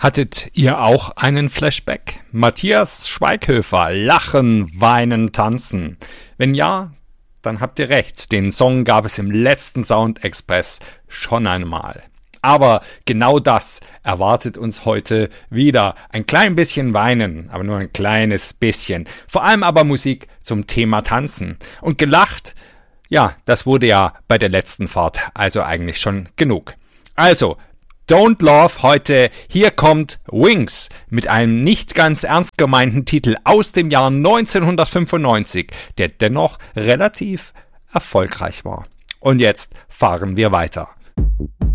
Hattet ihr auch einen Flashback? Matthias Schweighöfer, Lachen, Weinen, Tanzen. Wenn ja, dann habt ihr recht. Den Song gab es im letzten Sound Express schon einmal. Aber genau das erwartet uns heute wieder. Ein klein bisschen Weinen, aber nur ein kleines bisschen. Vor allem aber Musik zum Thema Tanzen. Und gelacht, ja, das wurde ja bei der letzten Fahrt also eigentlich schon genug. Also, Don't Love heute, hier kommt Wings mit einem nicht ganz ernst gemeinten Titel aus dem Jahr 1995, der dennoch relativ erfolgreich war. Und jetzt fahren wir weiter.